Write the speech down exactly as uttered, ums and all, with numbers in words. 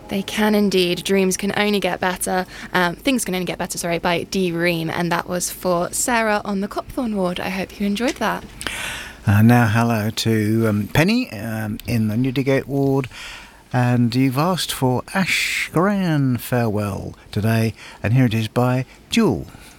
They can indeed. Dreams can only get better. Um, things can only get better, sorry, by Dee Ream. And that was for Sarah on the Copthorne ward. I hope you enjoyed that. Uh, now hello to um, Penny um, in the Newdigate ward. And you've asked for Ash Gran Farewell today. And here it is by Jewel.